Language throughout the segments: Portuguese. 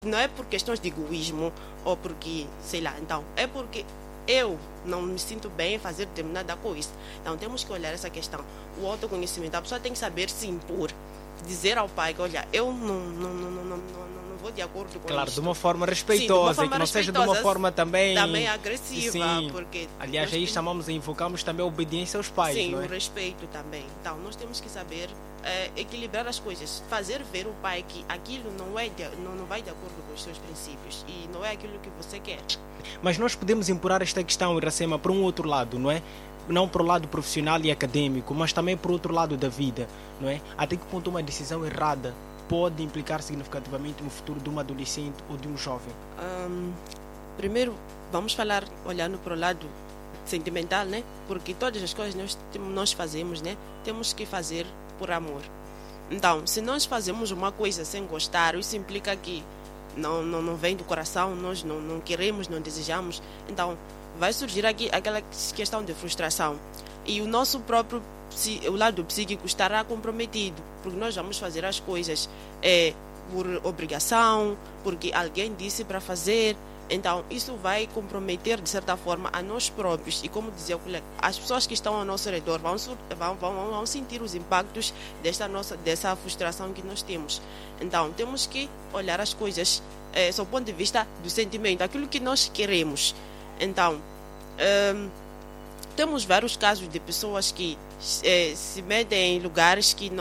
Não é por questões de egoísmo ou porque, sei lá, então, é porque eu não me sinto bem em fazer determinada coisa. Então temos que olhar essa questão. O autoconhecimento, a pessoa tem que saber se impor. Dizer ao pai que, olha, eu não vou de acordo com Claro, isto. de uma forma Sim, respeitosa, que não seja de uma forma também agressiva. Sim. Porque aliás, aí invocamos também a obediência aos pais. Sim, não é? o respeito também. Então, nós temos que saber equilibrar as coisas. Fazer ver o pai que aquilo não vai de acordo com os seus princípios e não é aquilo que você quer. Mas nós podemos empurrar esta questão, Iracema, para um outro lado, não é? Não para o lado profissional e acadêmico, mas também para o outro lado da vida, não é? Até que ponto uma decisão errada pode implicar significativamente no futuro de um adolescente ou de um jovem? Primeiro, vamos falar olhando para o lado sentimental, né? Porque todas as coisas nós fazemos, né? Temos que fazer por amor. Então, se nós fazemos uma coisa sem gostar, isso implica que não vem do coração, nós não queremos, não desejamos. Então, vai surgir aqui aquela questão de frustração. E o nosso próprio o lado psíquico estará comprometido, porque nós vamos fazer as coisas por obrigação, porque alguém disse para fazer. Então, isso vai comprometer, de certa forma, a nós próprios. E como dizia o colega, as pessoas que estão ao nosso redor vão sentir os impactos dessa frustração que nós temos. Então, temos que olhar as coisas sob o ponto de vista do sentimento, aquilo que nós queremos. Então, temos vários casos de pessoas que se metem em lugares que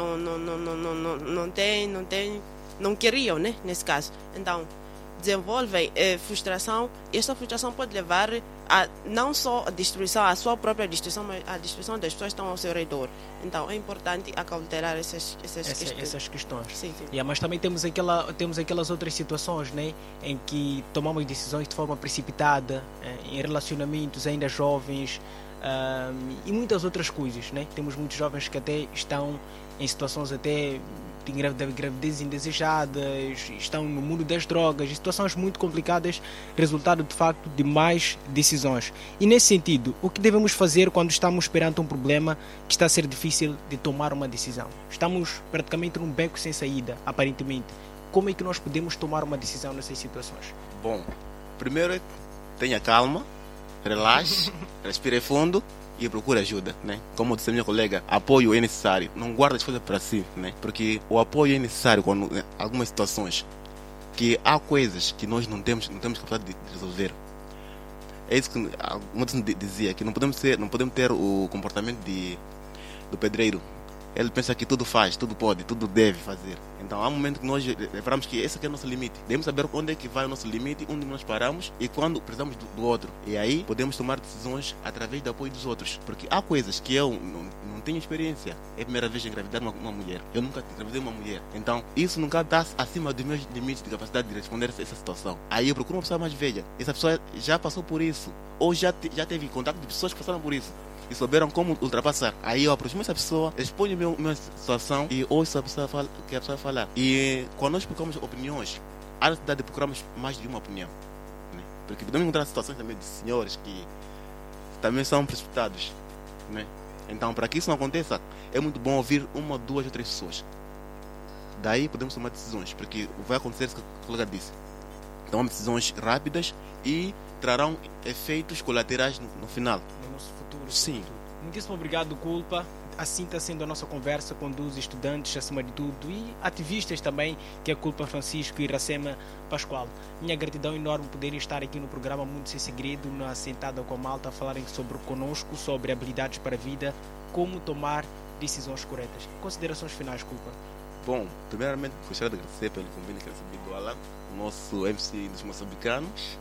não queriam, né, nesse caso. Então, desenvolvem frustração, e essa frustração pode levar a não só a destruição, a sua própria destruição, mas a destruição das pessoas que estão ao seu redor. Então é importante acautelar essas questões. Sim. Mas também temos aquelas outras situações, né, em que tomamos decisões de forma precipitada, em relacionamentos ainda jovens, e muitas outras coisas, né? Temos muitos jovens que até estão em situações até de gravidez indesejadas, estão no mundo das drogas, situações muito complicadas, resultado de facto de mais decisões. E nesse sentido, o que devemos fazer quando estamos perante um problema que está a ser difícil de tomar uma decisão? Estamos praticamente num beco sem saída, aparentemente. Como é que nós podemos tomar uma decisão nessas situações? Bom, primeiro tenha calma, relaxe, respire fundo e procure ajuda, né? Como disse a minha colega, apoio é necessário. Não guarde as coisas para si, né? Porque o apoio é necessário quando em algumas situações que há coisas que nós não temos capacidade de resolver. É isso que muitos dizia, que não podemos ter o comportamento do pedreiro. Ele pensa que tudo faz, tudo pode, tudo deve fazer. Então há um momento que nós lembramos que esse aqui é o nosso limite. Devemos saber onde é que vai o nosso limite, onde nós paramos e quando precisamos do outro. E aí podemos tomar decisões através do apoio dos outros. Porque há coisas que eu não tenho experiência. É a primeira vez engravidar uma mulher. Eu nunca engravidei uma mulher. Então isso nunca está acima dos meus limites de capacidade de responder a essa situação. Aí eu procuro uma pessoa mais velha. Essa pessoa já passou por isso. Ou já teve contato de pessoas que passaram por isso e souberam como ultrapassar. Aí eu aproximo essa pessoa, exponho minha situação e ouço a pessoa falar. E quando nós procuramos opiniões, há necessidade de procurarmos mais de uma opinião, né? Porque podemos encontrar situações também de senhores que também são precipitados, né? Então, para que isso não aconteça, é muito bom ouvir uma, duas ou três pessoas. Daí podemos tomar decisões, porque vai acontecer isso que o colega disse. Tomamos decisões rápidas e trarão efeitos colaterais no final. No nosso futuro. Sim. Muitíssimo obrigado, Culpa. Assim está sendo a nossa conversa com os estudantes, acima de tudo, e ativistas também, que é Culpa Francisco e Iracema Pascoal. Minha gratidão enorme poderem estar aqui no programa Mundo Sem Segredo, na Sentada com a Malta, a falarem conosco sobre habilidades para a vida, como tomar decisões corretas. Considerações finais, Culpa? Bom, primeiramente gostaria de agradecer pelo convite que recebi do Alan, o nosso MC dos moçambicanos.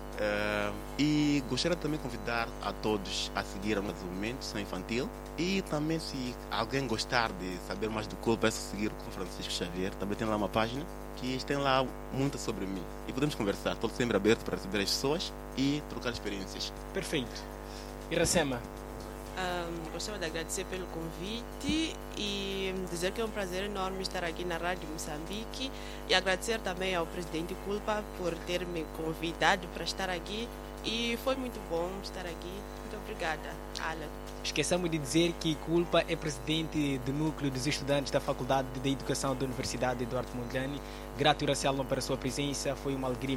E gostaria também de convidar a todos a seguir o nosso movimento Som Infantil. E também, se alguém gostar de saber mais do Culpa, é seguir o Francisco Xavier. Também tem lá uma página que tem lá muito sobre mim. E podemos conversar. Estou sempre aberto para receber as pessoas e trocar experiências. Perfeito. Iracema? Gostava de agradecer pelo convite e dizer que é um prazer enorme estar aqui na Rádio Moçambique e agradecer também ao presidente Culpa por ter me convidado para estar aqui e foi muito bom estar aqui. Muito obrigada, Alan. Esquecemos de dizer que Culpa é presidente do núcleo dos estudantes da Faculdade de Educação da Universidade Eduardo Mondlane. Grato e Alan, para a sua presença, foi uma alegria